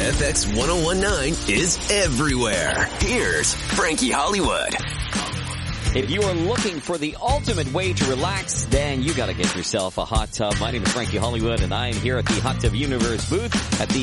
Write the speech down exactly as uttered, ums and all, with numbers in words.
F X one oh one point nine is everywhere. Here's Frankie Hollywood. If you are looking for the ultimate way to relax, then you got to get yourself a hot tub. My name is Frankie Hollywood, and I am here at the Hot Tub Universe booth at the